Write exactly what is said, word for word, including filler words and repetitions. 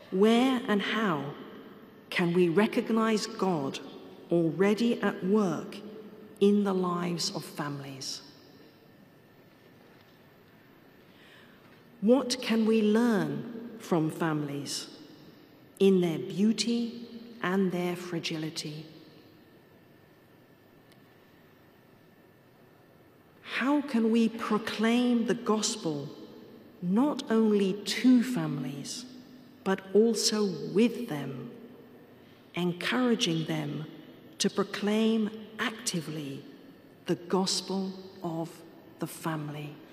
Where and how can we recognize God already at work in the lives of families? What can we learn from families in their beauty and their fragility? How can we proclaim the gospel not only to families, but also with them, encouraging them to proclaim actively the gospel of the family?